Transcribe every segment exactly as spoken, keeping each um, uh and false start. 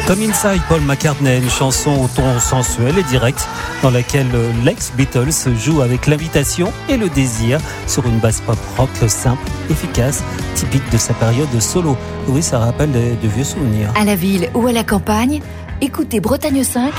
Comme Inside, Paul McCartney, une chanson au ton sensuel et direct dans laquelle l'ex-Beatles joue avec l'invitation et le désir sur une basse pop rock simple, efficace, typique de sa période de solo. Oui, ça rappelle de, de vieux souvenirs. À la ville ou à la campagne, écoutez Bretagne cinq.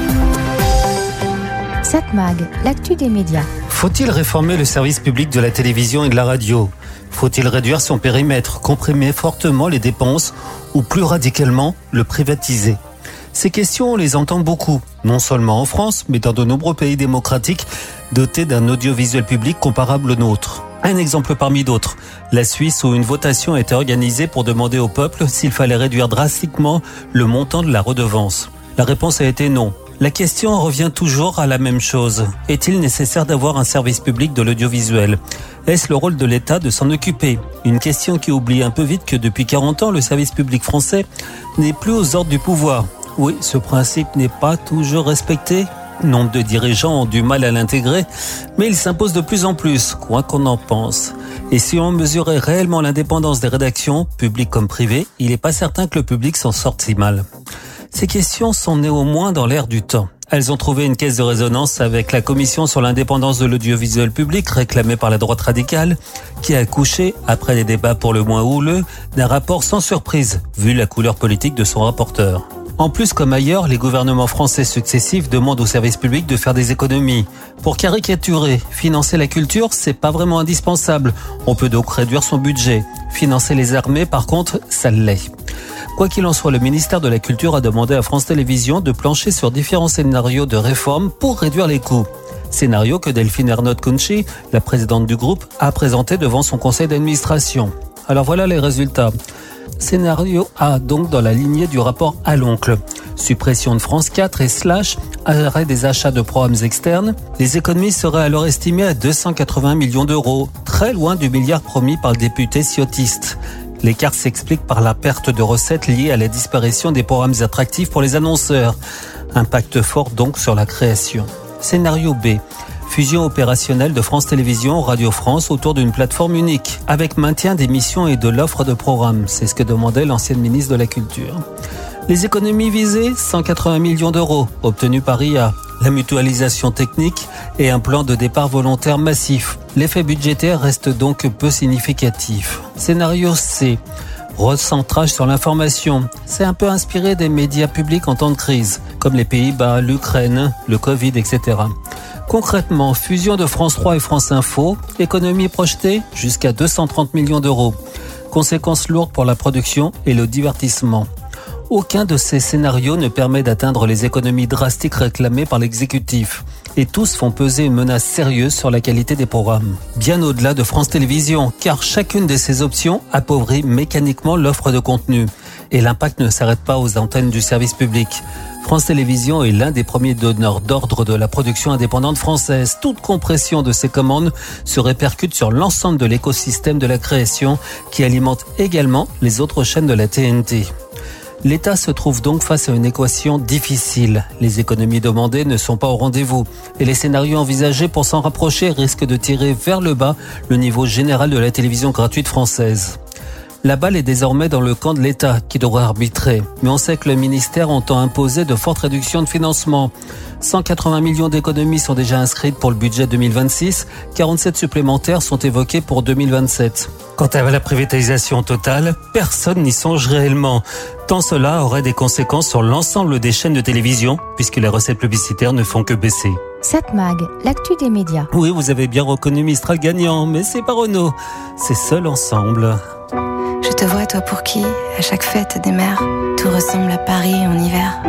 sept Mag, l'actu des médias. Faut-il réformer le service public de la télévision et de la radio ? Faut-il réduire son périmètre, comprimer fortement les dépenses ou plus radicalement le privatiser ? Ces questions, on les entend beaucoup, non seulement en France, mais dans de nombreux pays démocratiques dotés d'un audiovisuel public comparable au nôtre. Un exemple parmi d'autres, la Suisse où une votation a été organisée pour demander au peuple s'il fallait réduire drastiquement le montant de la redevance. La réponse a été non. La question revient toujours à la même chose. Est-il nécessaire d'avoir un service public de l'audiovisuel ? Est-ce le rôle de l'État de s'en occuper ? Une question qui oublie un peu vite que depuis quarante ans, le service public français n'est plus aux ordres du pouvoir. Oui, ce principe n'est pas toujours respecté. Nombre de dirigeants ont du mal à l'intégrer, mais il s'impose de plus en plus, quoi qu'on en pense. Et si on mesurait réellement l'indépendance des rédactions, publiques comme privées, il n'est pas certain que le public s'en sorte si mal. Ces questions sont néanmoins dans l'air du temps. Elles ont trouvé une caisse de résonance avec la commission sur l'indépendance de l'audiovisuel public réclamée par la droite radicale, qui a accouché, après des débats pour le moins houleux, d'un rapport sans surprise, vu la couleur politique de son rapporteur. En plus, comme ailleurs, les gouvernements français successifs demandent aux services publics de faire des économies. Pour caricaturer, financer la culture, c'est pas vraiment indispensable. On peut donc réduire son budget. Financer les armées, par contre, ça l'est. Quoi qu'il en soit, le ministère de la Culture a demandé à France Télévisions de plancher sur différents scénarios de réforme pour réduire les coûts. Scénario que Delphine Ernotte-Kunchi, la présidente du groupe, a présenté devant son conseil d'administration. Alors voilà les résultats. Scénario A, donc dans la lignée du rapport à l'oncle. Suppression de France quatre et slash arrêt des achats de programmes externes. Les économies seraient alors estimées à deux cent quatre-vingts millions d'euros, très loin du milliard promis par le député ciotiste. L'écart s'explique par la perte de recettes liée à la disparition des programmes attractifs pour les annonceurs. Impact fort donc sur la création. Scénario B. Fusion opérationnelle de France Télévisions, Radio France autour d'une plateforme unique, avec maintien des missions et de l'offre de programmes. C'est ce que demandait l'ancienne ministre de la Culture. Les économies visées, cent quatre-vingts millions d'euros, obtenus par I A. La mutualisation technique et un plan de départ volontaire massif. L'effet budgétaire reste donc peu significatif. Scénario C. Recentrage sur l'information. C'est un peu inspiré des médias publics en temps de crise, comme les Pays-Bas, l'Ukraine, le Covid, et cetera. Concrètement, fusion de France trois et France Info, économie projetée jusqu'à deux cent trente millions d'euros. Conséquences lourdes pour la production et le divertissement. Aucun de ces scénarios ne permet d'atteindre les économies drastiques réclamées par l'exécutif. Et tous font peser une menace sérieuse sur la qualité des programmes. Bien au-delà de France Télévisions, car chacune de ces options appauvrit mécaniquement l'offre de contenu. Et l'impact ne s'arrête pas aux antennes du service public. France Télévisions est l'un des premiers donneurs d'ordre de la production indépendante française. Toute compression de ces commandes se répercute sur l'ensemble de l'écosystème de la création qui alimente également les autres chaînes de la T N T. L'État se trouve donc face à une équation difficile. Les économies demandées ne sont pas au rendez-vous et les scénarios envisagés pour s'en rapprocher risquent de tirer vers le bas le niveau général de la télévision gratuite française. La balle est désormais dans le camp de l'État qui devra arbitrer. Mais on sait que le ministère entend imposer de fortes réductions de financement. cent quatre-vingts millions d'économies sont déjà inscrites pour le budget deux mille vingt-six, quarante-sept supplémentaires sont évoqués pour deux mille vingt-sept. Quant à la privatisation totale, personne n'y songe réellement. Tant cela aurait des conséquences sur l'ensemble des chaînes de télévision, puisque les recettes publicitaires ne font que baisser. sept Mag, l'actu des médias. Oui, vous avez bien reconnu Mistral gagnant, mais c'est pas Renault, c'est Seul Ensemble. Je te vois, toi pour qui, à chaque fête des mers, tout ressemble à Paris en hiver.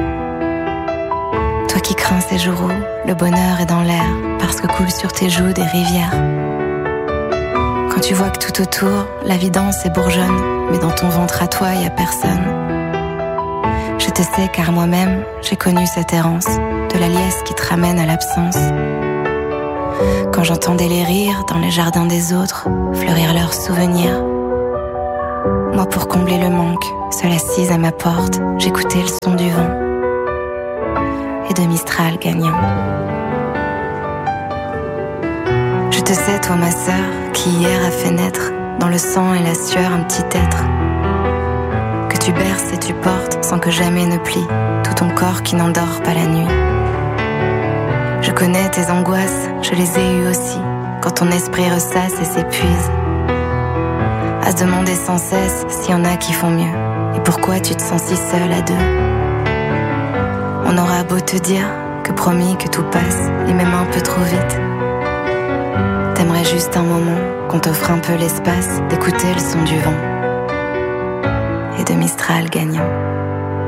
Toi qui crains ces jours où le bonheur est dans l'air, parce que coulent sur tes joues des rivières. Quand tu vois que tout autour, la vie danse et bourgeonne, mais dans ton ventre à toi, y a personne. Je te sais car moi-même, j'ai connu cette errance, de la liesse qui te ramène à l'absence. Quand j'entendais les rires dans les jardins des autres, fleurir leurs souvenirs. Moi pour combler le manque, seule assise à ma porte, j'écoutais le son du vent et de Mistral gagnant. Je te sais, toi ma sœur, qui hier a fait naître dans le sang et la sueur un petit être que tu berces et tu portes sans que jamais ne plie tout ton corps qui n'endort pas la nuit. Je connais tes angoisses, je les ai eues aussi, quand ton esprit ressasse et s'épuise. À se demander sans cesse s'il y en a qui font mieux, et pourquoi tu te sens si seule à deux. On aura beau te dire que promis que tout passe, et même un peu trop vite. T'aimerais juste un moment qu'on t'offre un peu l'espace d'écouter le son du vent et de Mistral gagnant.